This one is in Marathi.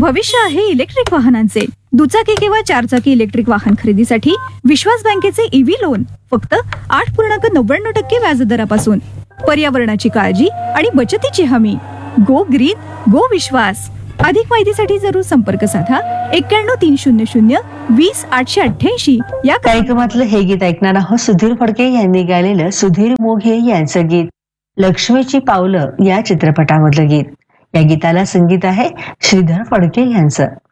भविष्य आहे इलेक्ट्रिक वाहनांचे. दुचाकी किंवा चारचाकी इलेक्ट्रिक वाहन खरेदीसाठी विश्वास बँकेचे ईव्ही लोन फक्त 8.99% व्याजदरापासून. पर्यावरणाची काळजी आणि बचतीची हमी. गो ग्रीन गो विश्वास. अधिक माहितीसाठी जरूर संपर्क साधा 91-300-20-888 या कार्यक्रमातलं हे गीत ऐकणार आहोत. सुधीर फडके यांनी गायलेलं सुधीर मोघे यांचं गीत लक्ष्मीची पावलं या चित्रपटामधलं गीत. या गीताला संगीत आहे श्रीधर फडके यांचं.